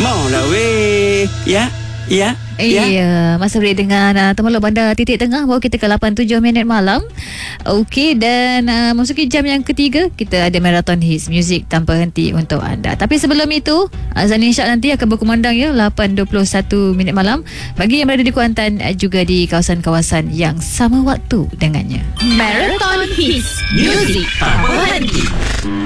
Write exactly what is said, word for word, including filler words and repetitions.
Maulah weh. Ya. Ya. Ya. Yeah, masa boleh dengar uh, Temaluk Bandar Titik Tengah. Baru kita ke lapan puluh tujuh minit malam. Okey, dan uh, masuki jam yang ketiga, kita ada Marathon Hits, muzik tanpa henti untuk anda. Tapi sebelum itu, azan isyak nanti akan berkumandang ya, lapan dua puluh satu minit malam. Bagi yang berada di Kuantan, uh, juga di kawasan-kawasan yang sama waktu dengannya. Marathon Hits, muzik tanpa henti.